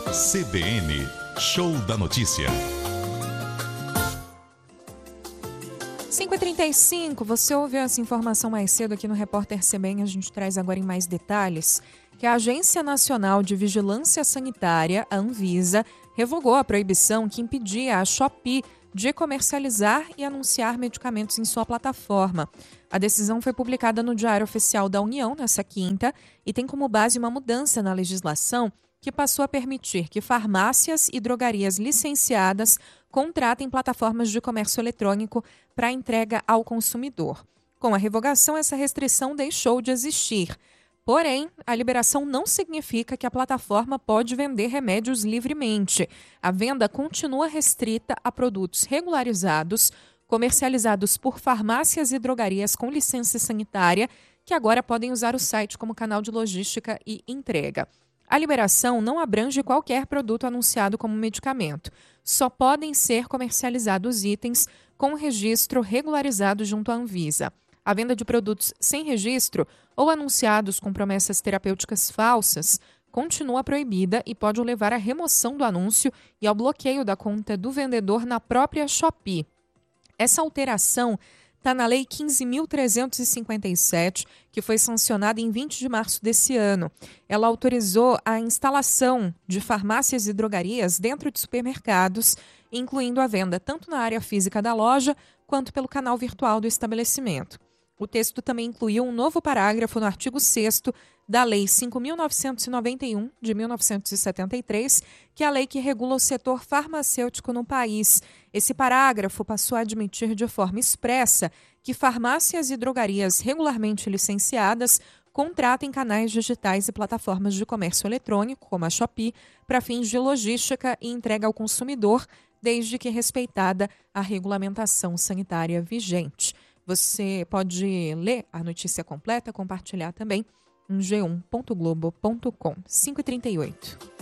CBN, Show da Notícia. 5h35, você ouviu essa informação mais cedo aqui no Repórter CBN, a gente traz agora em mais detalhes que a Agência Nacional de Vigilância Sanitária, a Anvisa, revogou a proibição que impedia a Shopee de comercializar e anunciar medicamentos em sua plataforma. A decisão foi publicada no Diário Oficial da União nesta quinta e tem como base uma mudança na legislação que passou a permitir que farmácias e drogarias licenciadas contratem plataformas de comércio eletrônico para entrega ao consumidor. Com a revogação, essa restrição deixou de existir. Porém, a liberação não significa que a plataforma pode vender remédios livremente. A venda continua restrita a produtos regularizados, comercializados por farmácias e drogarias com licença sanitária, que agora podem usar o site como canal de logística e entrega. A liberação não abrange qualquer produto anunciado como medicamento. Só podem ser comercializados itens com registro regularizado junto à Anvisa. A venda de produtos sem registro ou anunciados com promessas terapêuticas falsas continua proibida e pode levar à remoção do anúncio e ao bloqueio da conta do vendedor na própria Shopee. Essa alteração está na Lei 15.357, que foi sancionada em 20 de março desse ano. Ela autorizou a instalação de farmácias e drogarias dentro de supermercados, incluindo a venda tanto na área física da loja quanto pelo canal virtual do estabelecimento. O texto também incluiu um novo parágrafo no artigo 6º da Lei 5.991, de 1973, que é a lei que regula o setor farmacêutico no país. Esse parágrafo passou a admitir de forma expressa que farmácias e drogarias regularmente licenciadas contratem canais digitais e plataformas de comércio eletrônico, como a Shopee, para fins de logística e entrega ao consumidor, desde que respeitada a regulamentação sanitária vigente. Você pode ler a notícia completa, compartilhar também em g1.globo.com. 5h38.